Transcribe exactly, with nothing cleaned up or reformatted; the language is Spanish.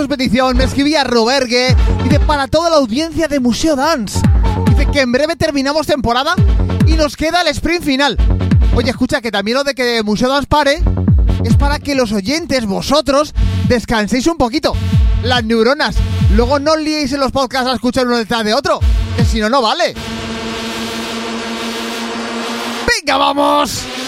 petición me escribía Robergue. Dice, para toda la audiencia de Museo Dance. Dice que en breve terminamos temporada y nos queda el sprint final. Oye, escucha, que también lo de que Museo Dance pare es para que los oyentes, vosotros, descanséis un poquito. Las neuronas. Luego no os liéis en los podcasts a escuchar uno detrás de otro, que si no, no vale. ¡Venga, vamos!